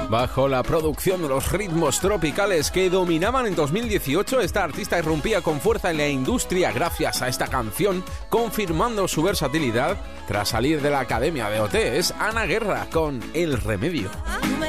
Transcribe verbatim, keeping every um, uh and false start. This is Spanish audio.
Bajo la producción de los ritmos tropicales que dominaban en dos mil dieciocho, esta artista irrumpía con fuerza en la industria gracias a esta canción, confirmando su versatilidad tras salir de la Academia de O T. Es Ana Guerra con El Remedio.